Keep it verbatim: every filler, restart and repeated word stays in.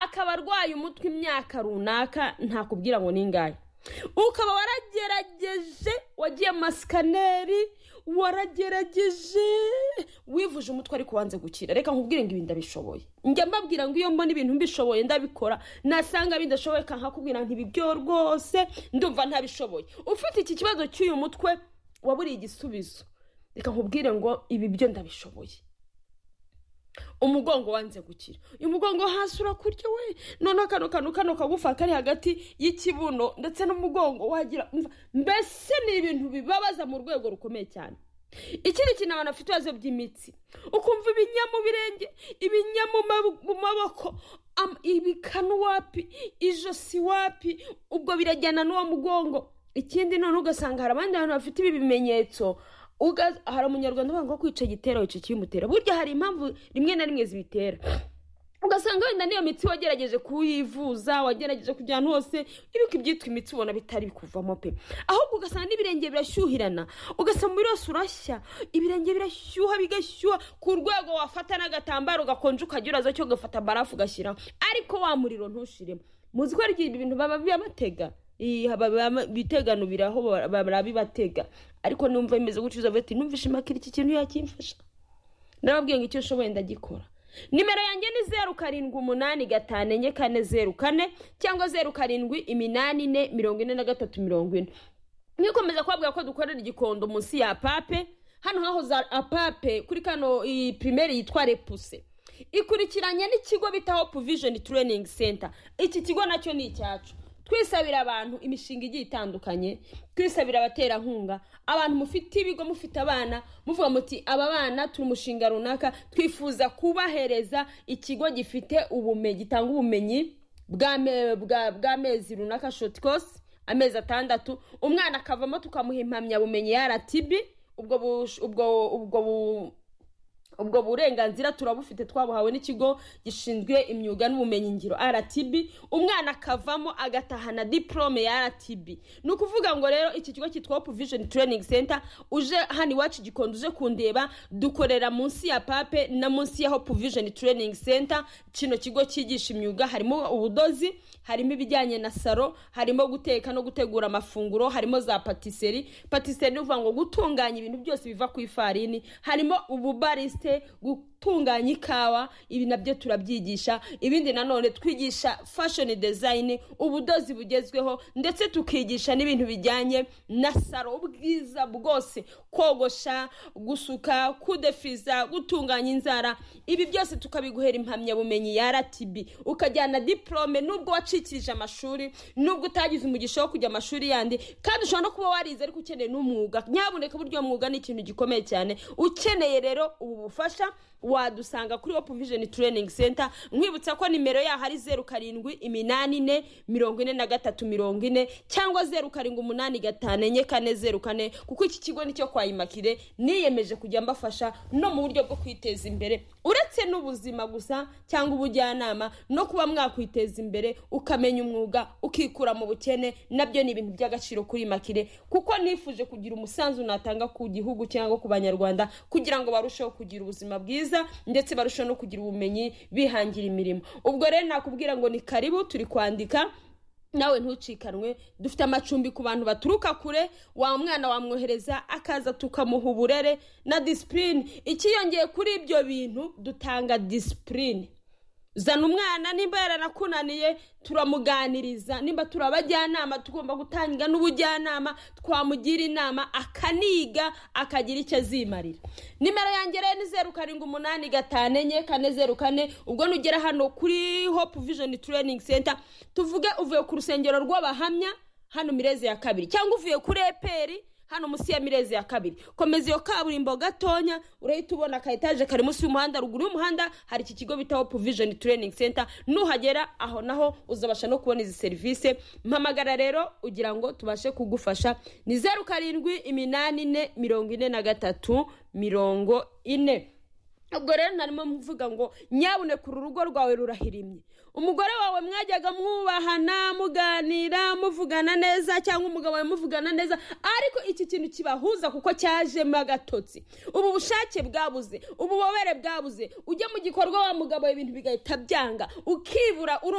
akaba arwaye umutwe imyaka runaka ntakubwira ngo ningaye, ukaba waragerageje wagiye masikaneri waragerageje wivuje umutwe ariko wanze gukira. Reka nkubwire ngo ibi ndabishoboye, njya mbabwira ngo iyo mbona ibintu mbishoboye ndabikora, nasanga bidashoboye kankakubwira nti ibyo rwose ndumva ntabishoboye. Ufite iki kibazo cy'uyu mutwe waburiye igisubizo, reka nkubwire ngo ibi byo ndabishoboye. Umugongo wanze gukira, uyu mugongo hasi urakurya we, none kano kano kano kagufa kari hagati y'ikibuno ndetse n'umugongo wagira, mbese ni ibintu bibabaza mu rwego rukomeye cyane. Ikindi kintu abantu bafite ibibazo by'imitsi, ukumva ibinya mu birenge, ibinya mu maboko, ibikanu wapi, ijosi wapi, ubwo birajyana n'uwo mugongo. Ikindi none ugasanga hari abandi bantu bafite ibi bimenyetso, uga hari umunyarwanda banga kwica gitera wica kibimutera. Burya hari impamvu rimwe na rimwe zibitera, ugasanga wenda niyo mitsi wagerageje kuyivuza, wagerageje kujyana hose, ibiko ibyitwa imitsi ubona bitari bikuvamo pe. Ahubwo ugasanga n'ibirenge birashyuhirana, ugasanga muri yose urashya, ibirenge birashyuha bigashyuha ku rwego wafata n'agatambaro gakonje ukagiraza cyo gafata barafu gashyira, ariko wa muriro ntushiremo. Muzi ko ari ibintu baba bibatega, bitegano biraho barabibatega, ariko numva imeze gucuza bati numvishe makiri iki kintu yakimfasha, ndababwiye ngo icyo shoboye ndagikora. Nimero yanjye ni zeru karindwi umunani gatanu enye kane zeru kane cyangwa zeru karindwi iminani ine mirongo ine na gatatu mirongo ine. Nikomeza kwabwira ko dukorera igikondo munsi ya Pape, hano haho za Apape kuri kano i primaire yitwa Repuse, ikurikiranye n'ikigo bita Hope Vision Training Center. Iki kigo nacyo ni icyacu. Twisabira abantu imishinga igiye itandukanye, twisabira abatera nkunga, abantu mufite ibigo mufite abana muvuga muti aba bana turi umushinga runaka twifuza kubahereza ikigo gifite ubumenyi, gitanga ubumenyi bwa bwa mezi runaka, short course amezi atandatu, umwana akavamo tukamuha impamya bumenyi ya R T B. Ubwo ubwo ubwo ubwo burenganzira turabufite twabuhawe n'ikigo gishinzwe imyuga n'ubumenyi ngiro R T B. Umwana akavamo agatahana diplome ya R T B. Nukuvuga ngo rero iki kigo cyitwa Hope Vision Training Center, uje hani wacu gikondo uje kundeba, dukorera munsi ya Pape na munsi ya Hope Vision Training Center. Kino kigo cyigisha imyuga, harimo ubudozi, harimo ibijyanye na saro, harimo guteka no gutegura amafunguro, harimo za patisserie. Patisserie nuvuga ngo gutunganya ibintu byose biva ku ifarini, harimo ububariste, gutunganya ikawa, ibi nabyo turabyigisha. Ibindi nanone twigisha fashion design, ubudozi bugezweho, ndetse tukigisha n'ibintu bijyanye na saro, ubwiza bwose, kogosha, gusuka, kudefiza, gutunganya inzara. Ibi byose tukabiguhera impamya bumenyi ya R T B, ukajyana diplome nubwo wacikirije amashuri, nubwo utagize umugisha wo kujya amashuri yandi, kandi ushobora no kuba warize ariko ukeneye n'umwuga. Nyabuneka buryo mwuga ni ikintu gikomeye cyane. Ukeneye rero ubu bufasha wadusanga kuri Hope Vision Training Center. Nkwibutsa ko nimero ya hari zeru karindwi iminani ine mirongo ine na gatatu mirongo ine cyangwa zeru karindwi umunani gatanu enye kane zeru kane, kuko iki kigo nicyo kwa Imakire niyemeje kujya mbafasha no mu buryo bwo kwiteza imbere, uretse n'ubuzima gusa cyangwa ubujyanama no kuba mwakwiteza imbere ukamenya umwuga ukikura mu bukene. Nabyo ni ibintu by'agaciro kuri Imakire, kuko nifuje kugira umusanzu natanga ku gihugu cyangwa ku banyarwanda kugira ngo barusheho kugira ubuzima bwiza ndetse barusheho no kugira ubumenyi bihangira imirimo. Ubwo rero nakubwira ngo ni karibu, turi kwandika nawe ntucikanwe. Dufite amacumbi ku bantu baturuka kure, wa mwana wamwohereza akaza tukamuha uburere na discipline. Ikiyongeye kuri ibyo bintu dutanga discipline. Zana umwana nimba yaranakunaniye turamuganiriza, nimba turabajyanama tugomba gutanga n'ubujyanama, twamugira inama akaniga akagira icyo azimarira. Nimero yanjye rero ni zeru karindwi umunani gatanu enye kane zeru kane. Ubwo nugera hano kuri Hope Vision Training Center, tuvuge uvuye ku rusengero rw'abahamya hano Mireze ya kabiri, cyangwa uvuye kuri Eperi hano musi ya Mireze ya kabiri, komeza iyo kaburimbo gatonya urahita ubona ka etage kari musi y'umuhanda. Ruguru y'umuhanda hari iki kigo bita Hope Vision Training Center. Nuhagera aho naho uzabasha no kubona izi service. Mpamagara rero ugira ngo tubashe kugufasha, ni zeru karindwi iminani ine mirongo ine na gatatu mirongo ine. Ubwo rero narimo mvuga ngo nyabune ku rugo rwawe rurahirimye, umugore wawe mwajyaga mwubahana muganira muvugana neza, cyangwa umugabo wawe muvugana neza, ariko iki kintu kibahuza kuko cyaje magatotsi, ubu bushake bwabuze, ubu bobere bwabuze, ujya mu gikorwa wa mugabo ibintu bigahita byanga, ukibura.